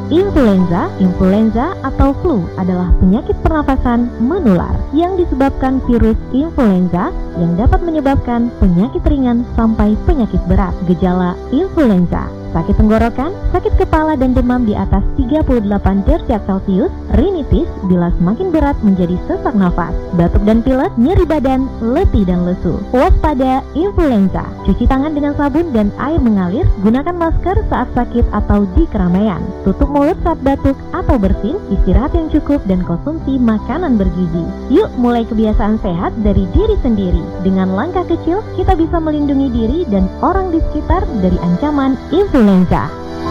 Influenza atau flu adalah penyakit pernafasan menular yang disebabkan virus influenza yang dapat menyebabkan penyakit ringan sampai penyakit berat. Gejala influenza: sakit tenggorokan, sakit kepala dan demam di atas 38 derajat Celcius, rinitis bila semakin berat menjadi sesak nafas, batuk dan pilek, nyeri badan, letih dan lesu. Waspada influenza: cuci tangan dengan sabun dan air mengalir, gunakan masker saat sakit atau di keramaian, tutup mulut saat batuk atau bersin, istirahat yang cukup dan konsumsi makanan bergizi. Yuk mulai kebiasaan sehat dari diri sendiri. Dengan langkah kecil, kita bisa melindungi diri dan orang di sekitar dari ancaman influenza.